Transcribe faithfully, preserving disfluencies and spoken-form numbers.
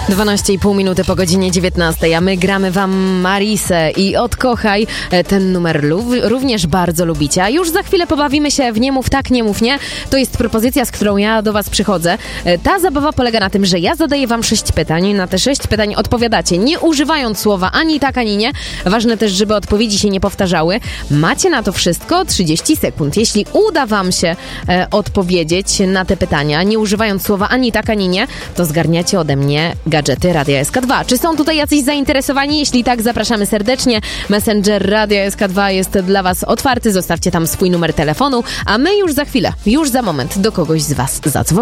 dwanaście i pół minuty po godzinie dziewiętnastej, a my gramy wam Marisę i Odkochaj. Ten numer lu- również bardzo lubicie. A już za chwilę pobawimy się w Nie mów tak, nie mów nie. To jest propozycja, z którą ja do was przychodzę. Ta zabawa polega na tym, że ja zadaję wam sześć pytań. Na te sześć pytań odpowiadacie, nie używając słowa ani tak, ani nie. Ważne też, żeby odpowiedzi się nie powtarzały. Macie na to wszystko trzydzieści sekund. Jeśli uda wam się e, odpowiedzieć na te pytania, nie używając słowa ani tak, ani nie, to zgarniacie ode mnie gadżety Radia S K dwa. Czy są tutaj jacyś zainteresowani? Jeśli tak, zapraszamy serdecznie. Messenger Radia S K dwa jest dla was otwarty. Zostawcie tam swój numer telefonu, a my już za chwilę, już za moment do kogoś z was zadzwonimy.